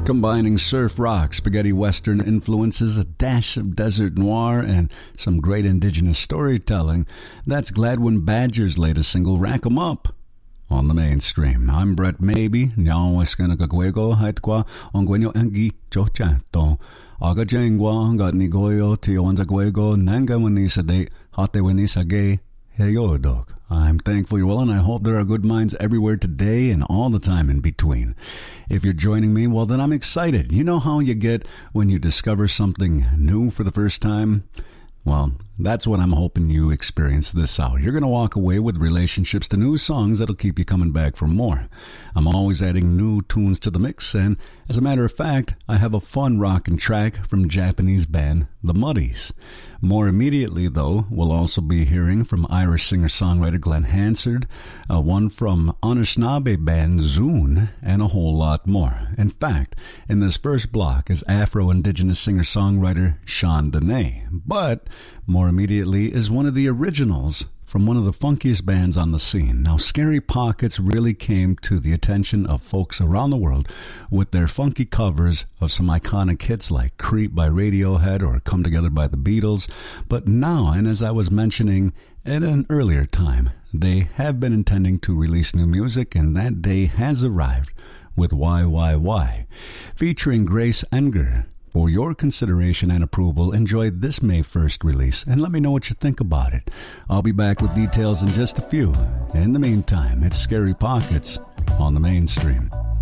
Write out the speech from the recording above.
Combining surf rock, spaghetti western influences, a dash of desert noir, and some great indigenous storytelling, that's Gladwin Badger's latest single, Rack 'em Up, on the mainstream. I'm Brett Maybe, Nyawaskana Kagwego, Haitkwa, Ongwenyo Angi, Chochato, Aga Jengwa, Gatnigoyo, Tioanzagwego, Nanga Winisade, Hate Winisage, Heyodok. I'm thankful you're well, and I hope there are good minds everywhere today and all the time in between. If you're joining me, well, then I'm excited. You know how you get when you discover something new for the first time? Well, that's what I'm hoping you experience this hour. You're going to walk away with relationships to new songs that'll keep you coming back for more. I'm always adding new tunes to the mix, and as a matter of fact, I have a fun rockin' track from Japanese band The Muddies. More immediately, though, we'll also be hearing from Irish singer-songwriter Glenn Hansard, one from Anishinaabe band Zune, and a whole lot more. In fact, in this first block is Afro-Indigenous singer-songwriter Sean Dene. But more immediately is one of the originals from one of the funkiest bands on the scene. Now, Scary Pockets really came to the attention of folks around the world with their funky covers of some iconic hits like Creep by Radiohead or Come Together by the Beatles. But now, and as I was mentioning at an earlier time, they have been intending to release new music, and that day has arrived with YYY, featuring Grace Enger. For your consideration and approval, enjoy this May 1st release and let me know what you think about it. I'll be back with details in just a few. In the meantime, it's Scary Pockets on the mainstream.